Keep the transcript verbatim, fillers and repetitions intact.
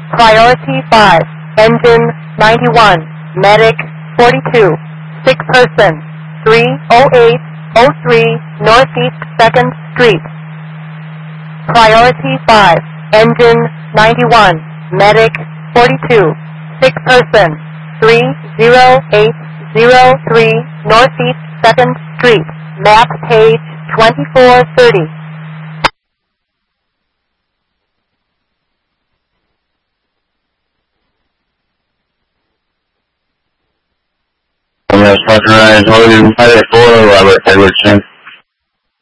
Priority five, engine ninety-one, medic forty-two, sick person three oh eight oh three Northeast second Street. Priority five, engine ninety-one, medic forty-two, sick person three oh eight oh three Northeast second Street, map page twenty-four thirty. Yes, Roger, Ryan, William, Pilot four, Robert Edwardson.